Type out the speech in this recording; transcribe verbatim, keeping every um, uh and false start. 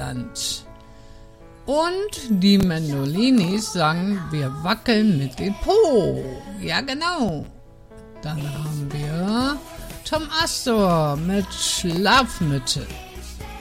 Deutschland. Und die Mendolinis sagen, wir wackeln mit dem Po. Ja, genau. Dann haben wir Tom Astor mit Schlafmütze.